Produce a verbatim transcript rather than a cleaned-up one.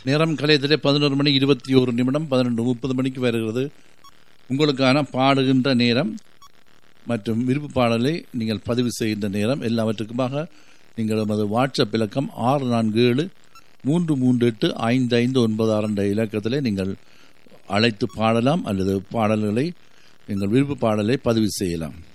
நேரம் கலையத்திலே பதினோரு மணி இருபத்தி ஒரு நிமிடம் பதினொன்று முப்பது மணிக்கு வருகிறது. உங்களுக்கான பாடுகின்ற நேரம் மற்றும் விருப்பு பாடலை நீங்கள் பதிவு செய்கின்ற நேரம் எல்லாவற்றுக்குமாக நீங்கள் நமது வாட்ஸ்அப் இலக்கம் ஆறு நான்கு ஏழு மூன்று மூன்று எட்டு ஐந்து ஐந்து ஒன்பது ஆறு என்ற இலக்கத்திலே நீங்கள் அழைத்து பாடலாம் அல்லது பாடல்களை எங்கள் விருப்பு பாடலை பதிவு செய்யலாம்.